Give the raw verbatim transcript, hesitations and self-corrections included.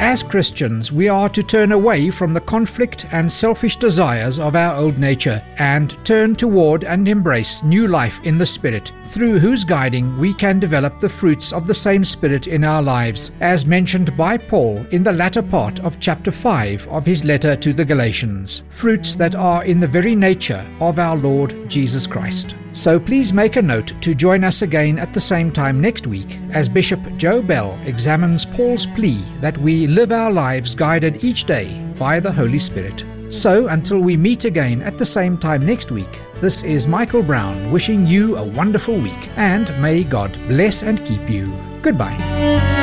As Christians, we are to turn away from the conflict and selfish desires of our old nature and turn toward and embrace new life in the Spirit, through whose guiding we can develop the fruits of the same Spirit in our lives, as mentioned by Paul in the latter part of chapter five of his letter to the Galatians, fruits that are in the very nature of our Lord Jesus Christ. So please make a note to join us again at the same time next week as Bishop Joe Bell examines Paul's plea that we live our lives guided each day by the Holy Spirit. So until we meet again at the same time next week, this is Michael Brown wishing you a wonderful week, and may God bless and keep you. Goodbye.